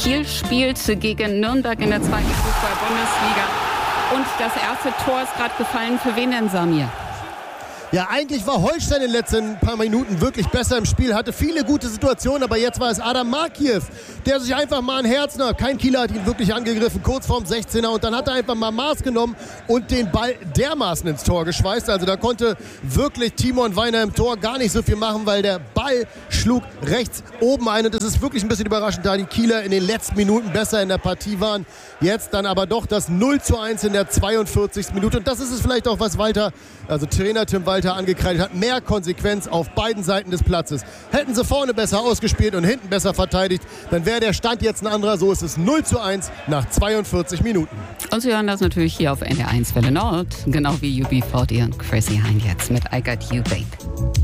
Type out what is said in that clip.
Kiel spielt gegen Nürnberg in der 2. Fußball-Bundesliga. Und das erste Tor ist gerade gefallen. Für wen denn, Samir? Ja, eigentlich war Holstein in den letzten paar Minuten wirklich besser im Spiel, hatte viele gute Situationen, aber jetzt war es Adam Markiew, der sich einfach mal ein Herz nahm. Kein Kieler hat ihn wirklich angegriffen, kurz vorm 16er, und dann hat er einfach mal Maß genommen und den Ball dermaßen ins Tor geschweißt. Also da konnte wirklich Timon Weiner im Tor gar nicht so viel machen, weil der Ball schlug rechts oben ein, und es ist wirklich ein bisschen überraschend, da die Kieler in den letzten Minuten besser in der Partie waren. Jetzt dann aber doch das 0:1 in der 42. Minute, und das ist es vielleicht auch, was Trainer Tim Walter angekreidet hat, mehr Konsequenz auf beiden Seiten des Platzes. Hätten sie vorne besser ausgespielt und hinten besser verteidigt, dann wäre der Stand jetzt ein anderer. So ist es 0:1 nach 42 Minuten. Und Sie hören das natürlich hier auf NDR1 Welle Nord, genau wie UB40 und Chrissy Hine jetzt mit I Got You, Babe.